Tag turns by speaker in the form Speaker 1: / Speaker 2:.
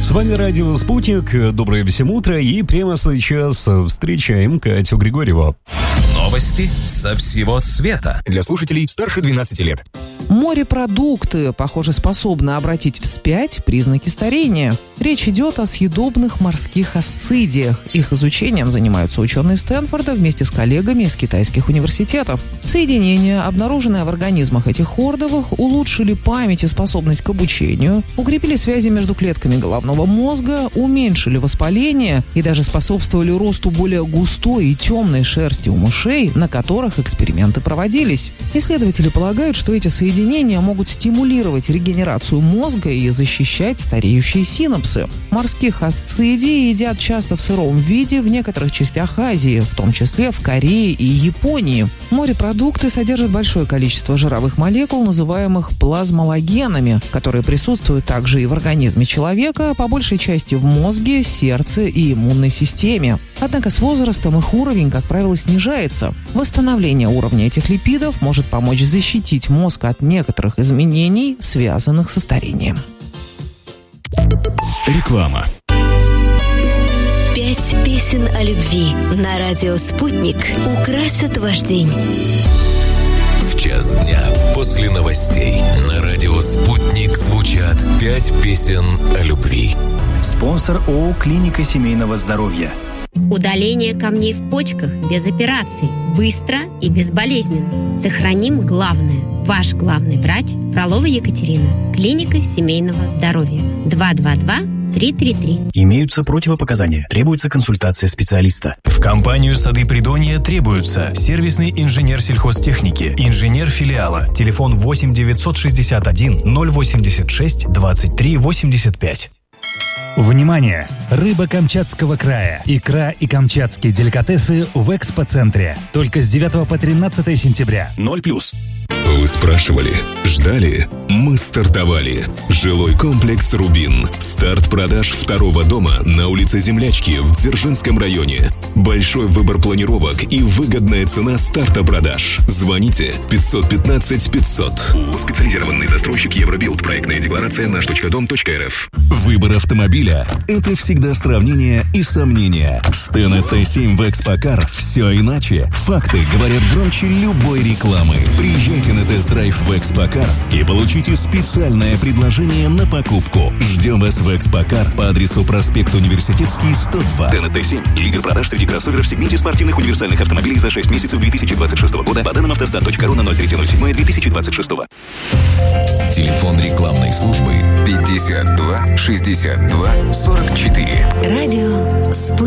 Speaker 1: С вами радио «Спутник». Доброе всем утро. И прямо сейчас встречаем Катю Григорьеву.
Speaker 2: Новости со всего света.
Speaker 3: Для слушателей старше 12 лет.
Speaker 4: Морепродукты, похоже, способны обратить вспять признаки старения. Речь идет о съедобных морских асцидиях. Их изучением занимаются ученые Стэнфорда вместе с коллегами из китайских университетов. Соединения, обнаруженные в организмах этих хордовых, улучшили память и способность к обучению, укрепили связи между клетками головного мозга, уменьшили воспаление и даже способствовали росту более густой и темной шерсти у мышей, на которых эксперименты проводились. Исследователи полагают, что эти соединения могут стимулировать регенерацию мозга и защищать стареющие синапсы. Морских асцидий едят часто в сыром виде в некоторых частях Азии, в том числе в Корее и Японии. Морепродукты содержат большое количество жировых молекул, называемых плазмологенами, которые присутствуют также и в организме человека, по большей части в мозге, сердце и иммунной системе. Однако с возрастом их уровень, как правило, снижается. Восстановление уровня этих липидов может помочь защитить мозг от некоторых изменений, связанных со старением.
Speaker 3: Реклама.
Speaker 5: 5 песен о любви на радио «Спутник» украсят ваш день.
Speaker 2: В час дня после новостей на радио «Спутник» звучат 5 песен о любви.
Speaker 6: Спонсор ООО «Клиника семейного здоровья».
Speaker 7: Удаление камней в почках без операций. Быстро и безболезненно. Сохраним главное. Ваш главный врач Фролова Екатерина. Клиника семейного здоровья. 222-333.
Speaker 6: Имеются противопоказания. Требуется консультация специалиста.
Speaker 8: В компанию «Сады Придонья» требуются сервисный инженер сельхозтехники, инженер филиала. Телефон 8 961 086 23 85.
Speaker 9: Внимание! Рыба Камчатского края. Икра и камчатские деликатесы в экспоцентре. Только с 9 по 13 сентября.
Speaker 6: 0+.
Speaker 3: Вы спрашивали, ждали, мы стартовали. Жилой комплекс «Рубин». Старт продаж второго дома на улице Землячки в Дзержинском районе. Большой выбор планировок и выгодная цена старта продаж. Звоните 515 500. Специализированный застройщик Евробилд. Проектная декларация наш.дом.рф.
Speaker 10: Выбор автомобиля – это всегда сравнение и сомнения. Стена Т7 в Экспокар – все иначе. Факты говорят громче любой рекламы. Приезжайте на тест-драйв в Экспокар и получите специальное предложение на покупку. Ждем вас в Экспокар по адресу проспект Университетский, 102.
Speaker 11: Стена Т7 – лидер продаж среди кроссоверов в сегменте спортивных универсальных автомобилей за 6 месяцев 2026 года по данным автостат.ру на 03.07.2026.
Speaker 2: Телефон рекламной службы 52 62 44.